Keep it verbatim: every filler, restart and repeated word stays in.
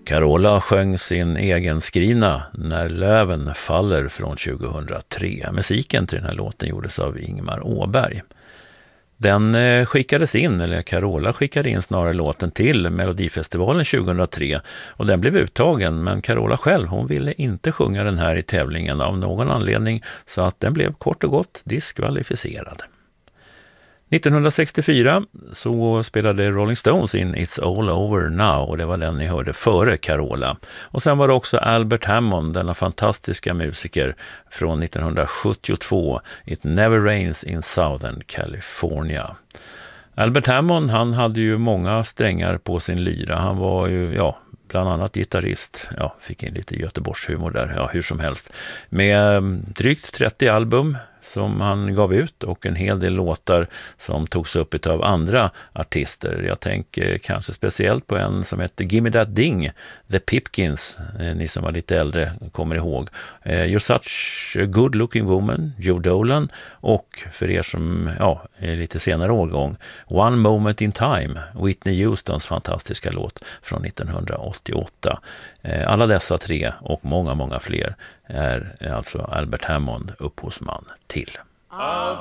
Carola sjöng sin egen skrina När löven faller från tjugohundratre. Musiken till den här låten gjordes av Ingmar Åberg. Den skickades in, eller Carola skickade in snarare låten till Melodifestivalen tjugohundratre och den blev uttagen, men Carola själv hon ville inte sjunga den här i tävlingen av någon anledning så att den blev kort och gott diskvalificerad. nittonhundrasextiofyra så spelade Rolling Stones in It's All Over Now och det var den ni hörde före Carola. Och sen var det också Albert Hammond, denna fantastiska musiker från nittonhundrasjuttiotvå, It Never Rains in Southern California. Albert Hammond han hade ju många strängar på sin lyra. Han var ju, ja, bland annat gitarrist, ja, fick in lite Göteborgshumor där, ja, hur som helst. Med drygt trettio album som han gav ut och en hel del låtar som togs upp av andra artister. Jag tänker kanske speciellt på en som heter Gimme That Ding, The Pipkins, ni som var lite äldre kommer ihåg. You're Such a Good Looking Woman, Joe Dolan, och för er som ja, är lite senare årgång, One Moment in Time, Whitney Houstons fantastiska låt från nittonhundraåttioåtta. Alla dessa tre och många, många fler är alltså Albert Hammond upphovsman till.